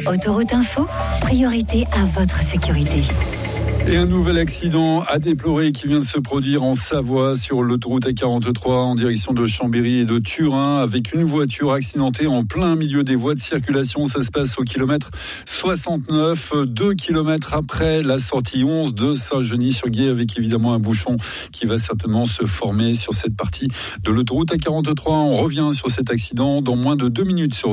Autoroute Info, priorité à votre sécurité. Et un nouvel accident à déplorer qui vient de se produire en Savoie sur l'autoroute A43 en direction de Chambéry et de Turin avec une voiture accidentée en plein milieu des voies de circulation. Ça se passe au kilomètre 69, 2 kilomètres après la sortie 11 de Saint-Genis-sur-Guiers avec évidemment un bouchon qui va certainement se former sur cette partie de l'autoroute A43. On revient sur cet accident dans moins de 2 minutes sur